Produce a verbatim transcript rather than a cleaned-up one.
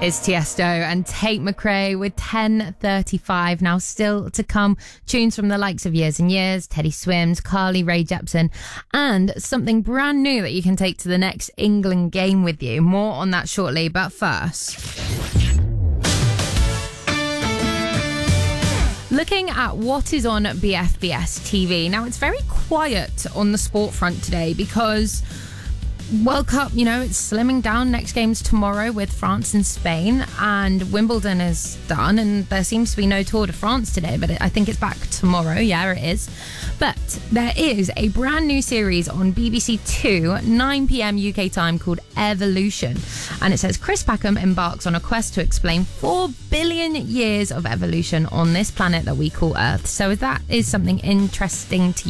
It's Tiesto and Tate McRae with ten thirty-five. Now, still to come, tunes from the likes of Years and Years, Teddy Swims, Carly Rae Jepsen, and something brand new that you can take to the next England game with you. More on that shortly, but first, looking at what is on B F B S T V. Now, it's very quiet on the sport front today because World Cup, you know, it's slimming down. Next game's tomorrow with France and Spain, and Wimbledon is done, and there seems to be no Tour de France today, but it, I think it's back tomorrow. Yeah, it is. But there is a brand new series on B B C Two, nine p.m. U K time, called Evolution, and it says Chris Packham embarks on a quest to explain four billion years of evolution on this planet that we call Earth. So if that is something interesting to you,